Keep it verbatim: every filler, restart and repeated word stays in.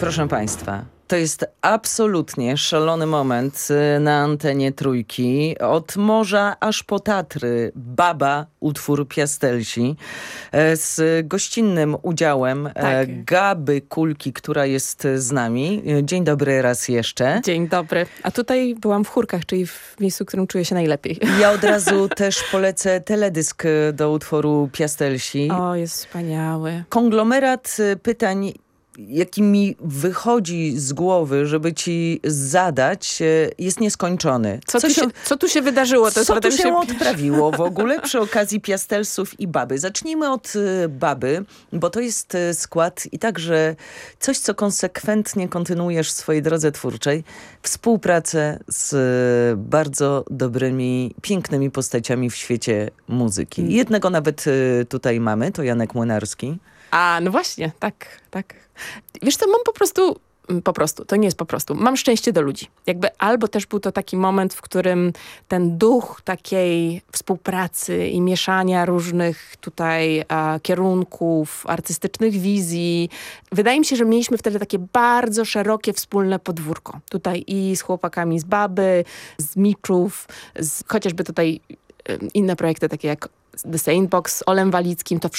Proszę Państwa, to jest absolutnie szalony moment na antenie Trójki. Od morza aż po Tatry. Baba, utwór Piastelsi. Z gościnnym udziałem tak. Gaby Kulki, która jest z nami. Dzień dobry raz jeszcze. Dzień dobry. A tutaj byłam w Chórkach, czyli w miejscu, w którym czuję się najlepiej. Ja od razu też polecę teledysk do utworu Piastelsi. O, jest wspaniały. Konglomerat pytań, jaki mi wychodzi z głowy, żeby ci zadać, jest nieskończony. Co, co, tu, się, co tu się wydarzyło? To co tu się, się odprawiło w ogóle przy okazji Piastelsów i Baby? Zacznijmy od Baby, bo to jest skład i także coś, co konsekwentnie kontynuujesz w swojej drodze twórczej. Współpracę z bardzo dobrymi, pięknymi postaciami w świecie muzyki. Jednego nawet tutaj mamy, to Janek Młynarski. A, no właśnie, tak, tak. Wiesz co, mam po prostu, po prostu, to nie jest po prostu, mam szczęście do ludzi. Jakby albo też był to taki moment, w którym ten duch takiej współpracy i mieszania różnych tutaj a, kierunków, artystycznych wizji. Wydaje mi się, że mieliśmy wtedy takie bardzo szerokie wspólne podwórko. Tutaj i z chłopakami z Baby, z Miczów, z, chociażby tutaj inne projekty takie jak The Saintbox z Olem Walickim, to